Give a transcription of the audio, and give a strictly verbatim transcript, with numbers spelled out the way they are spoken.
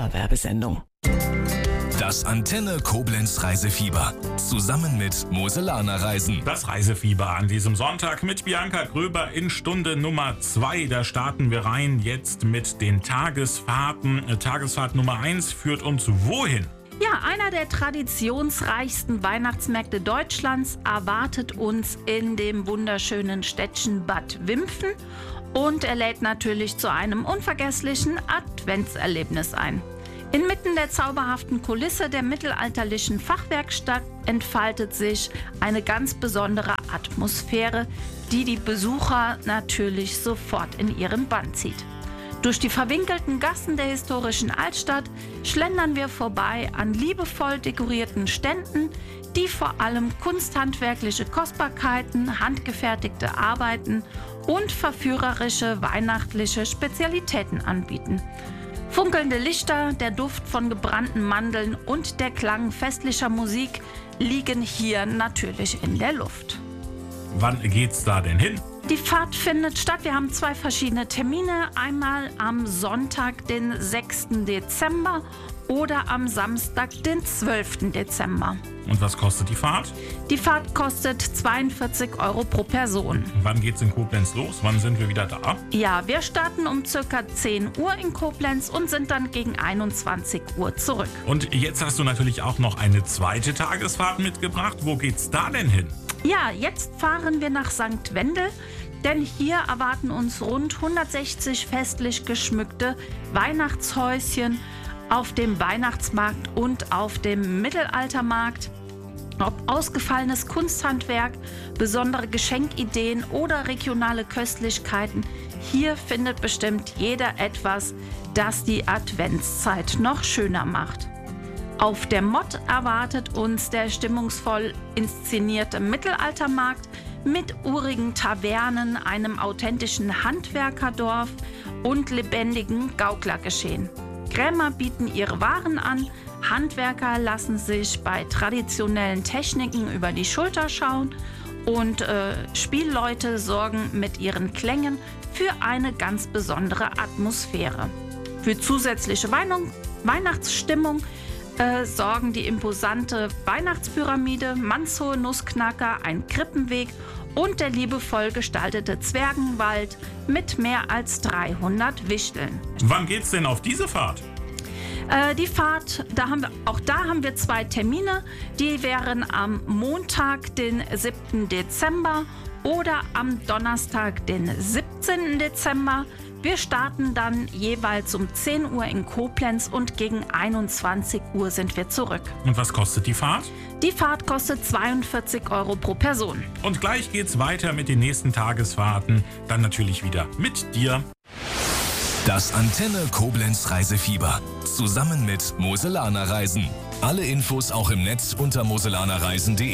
Dauerwerbesendung. Das Antenne Koblenz Reisefieber. Zusammen mit Moselaner Reisen. Das Reisefieber an diesem Sonntag mit Bianca Gröber in Stunde Nummer zwei. Da starten wir rein jetzt mit den Tagesfahrten. Tagesfahrt Nummer eins führt uns wohin? Ja, einer der traditionsreichsten Weihnachtsmärkte Deutschlands erwartet uns in dem wunderschönen Städtchen Bad Wimpfen. Und er lädt natürlich zu einem unvergesslichen Adventserlebnis ein. Inmitten der zauberhaften Kulisse der mittelalterlichen Fachwerkstatt entfaltet sich eine ganz besondere Atmosphäre, die die Besucher natürlich sofort in ihren Bann zieht. Durch die verwinkelten Gassen der historischen Altstadt schlendern wir vorbei an liebevoll dekorierten Ständen, die vor allem kunsthandwerkliche Kostbarkeiten, handgefertigte Arbeiten und verführerische weihnachtliche Spezialitäten anbieten. Funkelnde Lichter, der Duft von gebrannten Mandeln und der Klang festlicher Musik liegen hier natürlich in der Luft. Wann geht's da denn hin? Die Fahrt findet statt. Wir haben zwei verschiedene Termine. Einmal am Sonntag, den sechsten Dezember oder am Samstag, den zwölften Dezember. Und was kostet die Fahrt? Die Fahrt kostet zweiundvierzig Euro pro Person. Wann geht's in Koblenz los? Wann sind wir wieder da? Ja, wir starten um circa zehn Uhr in Koblenz und sind dann gegen einundzwanzig Uhr zurück. Und jetzt hast du natürlich auch noch eine zweite Tagesfahrt mitgebracht. Wo geht's da denn hin? Ja, jetzt fahren wir nach Sankt Wendel, denn hier erwarten uns rund hundertsechzig festlich geschmückte Weihnachtshäuschen auf dem Weihnachtsmarkt und auf dem Mittelaltermarkt. Ob ausgefallenes Kunsthandwerk, besondere Geschenkideen oder regionale Köstlichkeiten, hier findet bestimmt jeder etwas, das die Adventszeit noch schöner macht. Auf der Mott erwartet uns der stimmungsvoll inszenierte Mittelaltermarkt mit urigen Tavernen, einem authentischen Handwerkerdorf und lebendigen Gauklergeschehen. Krämer bieten ihre Waren an, Handwerker lassen sich bei traditionellen Techniken über die Schulter schauen und äh, Spielleute sorgen mit ihren Klängen für eine ganz besondere Atmosphäre. Für zusätzliche Weihn- Weihnachtsstimmung äh, sorgen die imposante Weihnachtspyramide, mannshohe Nussknacker, ein Krippenweg und der liebevoll gestaltete Zwergenwald mit mehr als dreihundert Wichteln. Wann geht's denn auf diese Fahrt? Äh, die Fahrt, da haben wir, auch da haben wir zwei Termine. Die wären am Montag, den siebten Dezember oder am Donnerstag, den siebzehnten Dezember. Wir starten dann jeweils um zehn Uhr in Koblenz und gegen einundzwanzig Uhr sind wir zurück. Und was kostet die Fahrt? Die Fahrt kostet zweiundvierzig Euro pro Person. Und gleich geht's weiter mit den nächsten Tagesfahrten. Dann natürlich wieder mit dir. Das Antenne Koblenz Reisefieber. Zusammen mit Moselaner Reisen. Alle Infos auch im Netz unter moselanerreisen punkt de.